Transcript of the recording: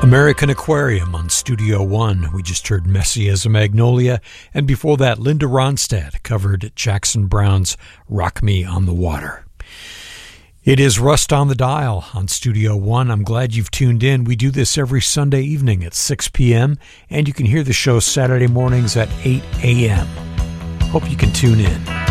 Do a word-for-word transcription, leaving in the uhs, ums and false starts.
American Aquarium on Studio One. We just heard Messy as a Magnolia, and before that, Linda Ronstadt covered Jackson Browne's Rock Me on the Water. It is Rust on the Dial on Studio One. I'm glad you've tuned in. We do this every Sunday evening at six p.m., and you can hear the show Saturday mornings at eight a.m. Hope you can tune in.